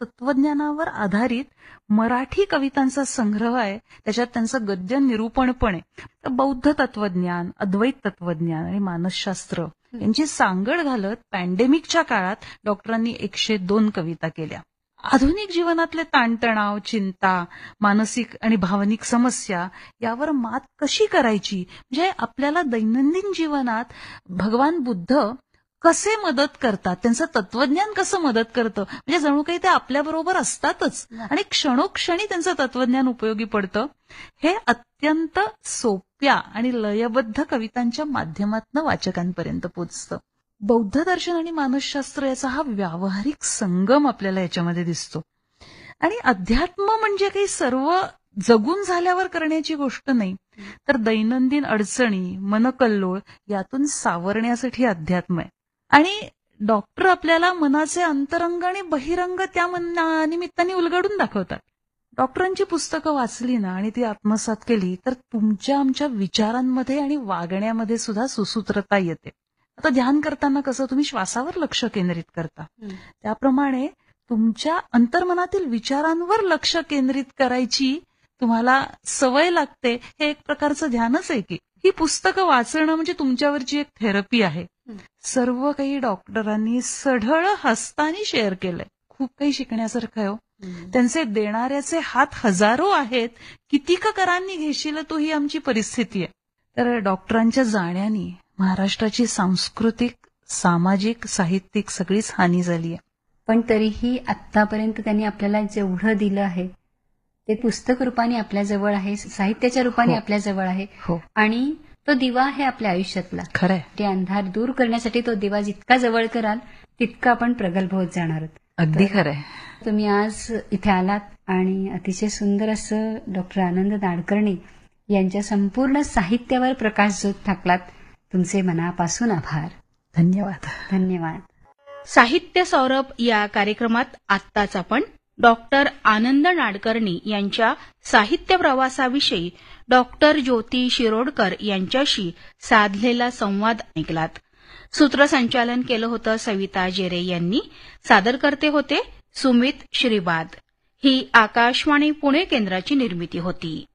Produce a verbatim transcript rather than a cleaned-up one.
तत्वज्ञानावर आधारित मराठी कवितांचा संग्रह आहे. त्याच्यात त्यांचं गद्य निरूपण पण आहे. तर बौद्ध तत्वज्ञान, अद्वैत तत्वज्ञान आणि मानसशास्त्र यांची सांगड घालत पॅन्डेमिकच्या काळात डॉक्टरांनी एकशे दोन कविता केल्या. आधुनिक जीवनातले ताणतणाव, चिंता, मानसिक आणि भावनिक समस्या यावर मात कशी करायची, म्हणजे आपल्याला दैनंदिन जीवनात भगवान बुद्ध कसे मदत करतात, त्यांचं तत्वज्ञान कसं मदत करतं, म्हणजे जणू काही ते आपल्याबरोबर असतातच आणि क्षणोक्षणी त्यांचं तत्वज्ञान उपयोगी पडतं. हे अत्यंत सोप्या आणि लयबद्ध कवितांच्या माध्यमातून वाचकांपर्यंत पोचतं. बौद्ध दर्शन आणि मानसशास्त्र याचा हा व्यावहारिक संगम आपल्याला याच्यामध्ये दिसतो. आणि अध्यात्म म्हणजे काही सर्व जगून झाल्यावर करण्याची गोष्ट नाही, तर दैनंदिन अडचणी, मनकल्लोळ यातून सावरण्यासाठी अध्यात्म आहे. आणि डॉक्टर आपल्याला मनाचे अंतरंग आणि बहिरंग त्या निमित्ताने उलगडून दाखवतात. डॉक्टरांची पुस्तकं वाचली ना आणि ती आत्मसात केली तर तुमच्या आमच्या विचारांमध्ये आणि वागण्यामध्ये सुद्धा सुसूत्रता येते. आता ध्यान करताना कसं तुम्ही श्वासावर लक्ष केंद्रित करता, त्याप्रमाणे तुमच्या अंतर्मनातील विचारांवर लक्ष केंद्रित करायची तुम्हाला सवय लागते. हे एक प्रकारचं ध्यानच आहे की. ही पुस्तकं वाचणं म्हणजे तुमच्यावरची एक थेरपी आहे. सर्व काही डॉक्टरांनी सढळ हस्तानी शेअर केलंय. खूप काही शिकण्यासारखं आहे. त्यांचे देणाऱ्याचे हात हजारो आहेत, कितीक करांनी घेशील तो ही आमची परिस्थिती आहे. तर डॉक्टरांच्या जाण्याने महाराष्ट्राची सांस्कृतिक, सामाजिक, साहित्यिक सगळीच हानी झाली आहे. पण तरीही आतापर्यंत त्यांनी आपल्याला जेवढं दिलं आहे ते पुस्तक रूपाने आपल्या जवळ आहे, साहित्याच्या रूपाने आपल्या जवळ आहे. आणि तो दिवा आहे आपल्या आयुष्यातला. खरंय. ते अंधार दूर करण्यासाठी तो दिवा जितका जवळ कराल तितका आपण प्रगल्भ होत जाणार आहोत. अगदी खरंय. तुम्ही आज इथे आलात आणि अतिशय सुंदर असं डॉक्टर आनंद नाडकर्णी यांच्या संपूर्ण साहित्यावर प्रकाशझोत टाकलात. तुमचे मनापासून आभार. धन्यवाद. धन्यवाद. साहित्य सौरभ या कार्यक्रमात आत्ताच आपण डॉक्टर आनंद नाडकर्णी यांच्या साहित्य प्रवासाविषयी डॉक्टर ज्योती शिरोडकर यांच्याशी साधलेला संवाद ऐकलात. सूत्रसंचालन केलं होतं सविता जेरे यांनी. सादरकर्ते होते सुमित श्रीबाद. ही आकाशवाणी पुणे केंद्राची निर्मिती होती.